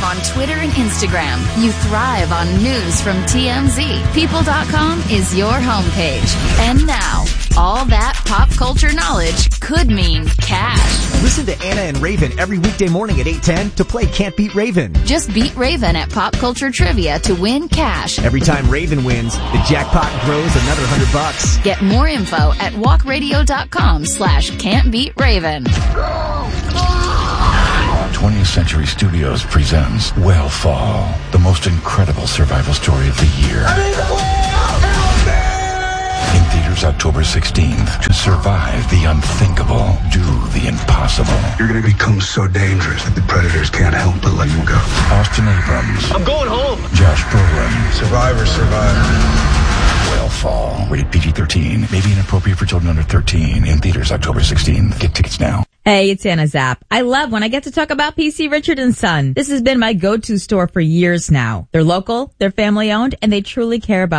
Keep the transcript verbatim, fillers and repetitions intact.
on Twitter and Instagram. You thrive on news from T M Z. People dot com is your homepage. And now, all that pop culture knowledge could mean cash. Listen to Anna and Raven every weekday morning at eight ten to play Can't Beat Raven. Just beat Raven at Pop Culture Trivia to win cash. Every time Raven wins, the jackpot grows another hundred bucks. Get more info at walkradio.com slash can't beat Raven. twentieth Century Studios presents Whale Fall, the most incredible survival story of the year. In theaters October sixteenth. To survive the unthinkable, do the impossible. You're going to become so dangerous that the predators can't help but let you go. Austin Abrams. I'm going home. Josh Brolin. Survivors survive. Whale Fall. Rated P G thirteen. May be inappropriate for children under thirteen. In theaters October sixteenth. Get tickets now. Hey, it's Anna Zapp. I love when I get to talk about P C Richard and Son. This has been my go-to store for years now. They're local, they're family-owned, and they truly care about